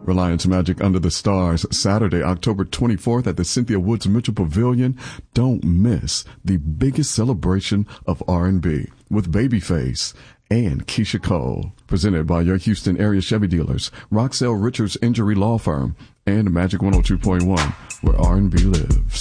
Reliance Magic Under the Stars, Saturday, October 24th at the Cynthia Woods Mitchell Pavilion. Don't miss the biggest celebration of R&B with Babyface and Keisha Cole. Presented by your Houston area Chevy dealers, Roxelle Richards Injury Law Firm, and Magic 102.1, where R&B lives.